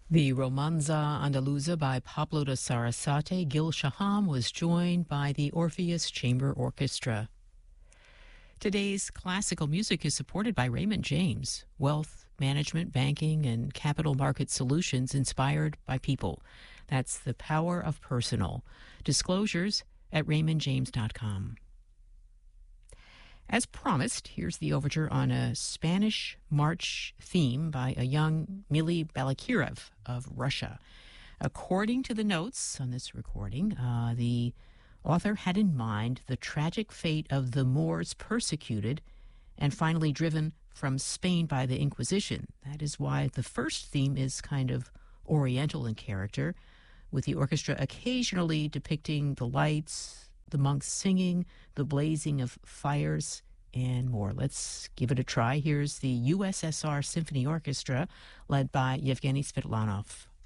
The Romanza Andaluza by Pablo de Sarasate Gil Shaham was joined by the Orpheus Chamber Orchestra. Today's classical music is supported by Raymond James, wealth management, banking, and capital market solutions inspired by people. That's the power of personal. Disclosures at raymondjames.com. As promised, here's the overture on a Spanish march theme by a young Mili Balakirev of Russia. According to the notes on this recording, the author had in mind the tragic fate of the Moors persecuted and finally driven from Spain by the Inquisition. That is why the first theme is kind of oriental in character, with the orchestra occasionally depicting the lights, the monks singing, the blazing of fires, and more. Let's give it a try. Here's the USSR Symphony Orchestra, led by Yevgeny Svetlanov.